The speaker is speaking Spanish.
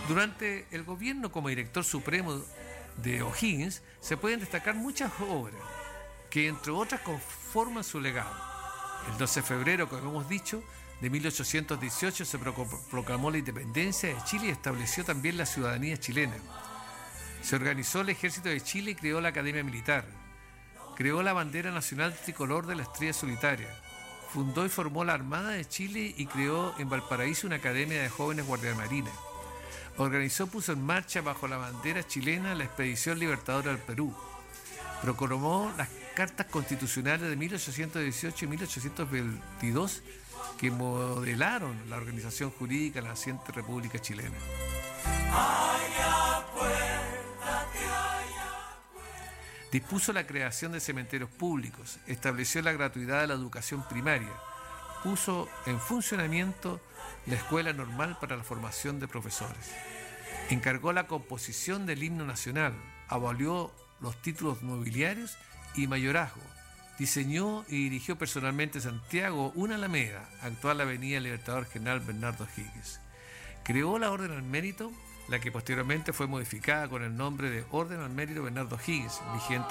Durante el gobierno como director supremo de O'Higgins se pueden destacar muchas obras que, entre otras, conforman su legado. El 12 de febrero, como hemos dicho, de 1818 se proclamó la independencia de Chile y estableció también la ciudadanía chilena. Se organizó el Ejército de Chile y creó la Academia Militar. Creó la bandera nacional tricolor de la estrella solitaria. Fundó y formó la Armada de Chile y creó en Valparaíso una academia de jóvenes guardiamarinas. Puso en marcha bajo la bandera chilena la Expedición Libertadora al Perú. Proclamó las cartas constitucionales de 1818 y 1822 que modelaron la organización jurídica de la naciente República Chilena. Dispuso la creación de cementerios públicos, estableció la gratuidad de la educación primaria, puso en funcionamiento la Escuela Normal para la formación de profesores, encargó la composición del himno nacional, abolió los títulos nobiliarios y mayorazgo, diseñó y dirigió personalmente en Santiago una alameda, actual Avenida Libertador General Bernardo O'Higgins. Creó la Orden al Mérito, la que posteriormente fue modificada con el nombre de Orden al Mérito Bernardo O'Higgins, vigente